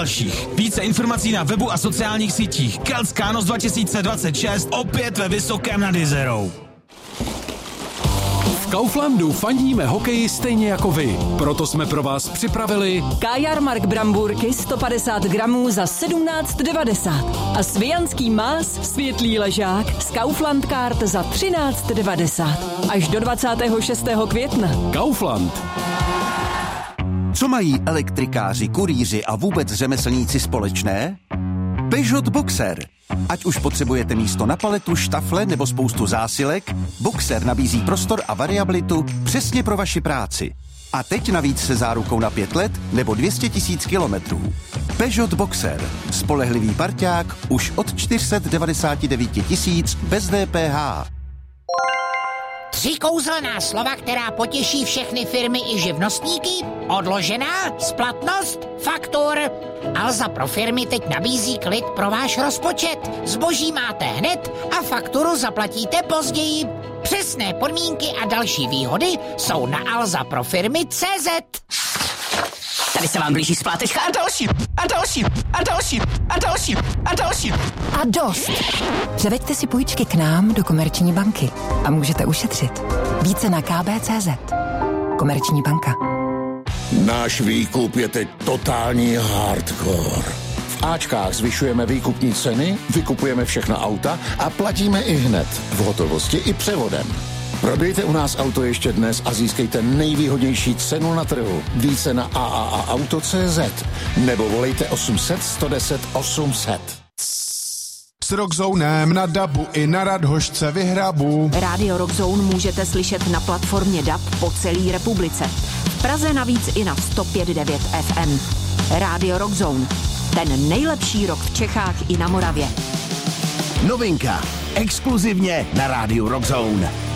dalších. Více informací na webu a sociálních sítích. Keltskános 2026 opět ve Vysokém nad Jizerou. V Kauflandu fandíme hokeji stejně jako vy. Proto jsme pro vás připravili Kajarmark bramburky 150 gramů za 17,90 a svijanský más světlý ležák z Kaufland Card za 13,90. Až do 26. května. Kaufland. Co mají elektrikáři, kurýři a vůbec řemeslníci společné? Peugeot Boxer. Ať už potřebujete místo na paletu, štafle nebo spoustu zásilek, Boxer nabízí prostor a variabilitu přesně pro vaši práci. A teď navíc se zárukou na 5 let nebo 200 000 kilometrů. Peugeot Boxer. Spolehlivý parťák už od 499 000 bez DPH. 3 kouzelná slova, která potěší všechny firmy i živnostníky. Odložená, splatnost, faktur. Alza pro firmy teď nabízí klid pro váš rozpočet. Zboží máte hned a fakturu zaplatíte později. Přesné podmínky a další výhody jsou na alzaprofirmy.cz. Tady se vám blíží splátečka a další, a další, a další, a další, a další. A dost. Převeďte si půjčky k nám do Komerční banky a můžete ušetřit. Více na kb.cz. Komerční banka. Náš výkup je teď totální hardcore. V Ačkách zvyšujeme výkupní ceny, vykupujeme všechna auta a platíme i hned, v hotovosti i převodem. Prodejte u nás auto ještě dnes a získejte nejvýhodnější cenu na trhu. Více na AAAauto.cz nebo volejte 800 110 800. S Rockzónem na dabu i na Radhošce vyhrabu. Rádio Rockzone můžete slyšet na platformě DAB po celé republice. V Praze navíc i na 105.9 FM. Rádio Rockzone. Ten nejlepší rock v Čechách i na Moravě. Novinka. Exkluzivně na Rádiu Rockzone.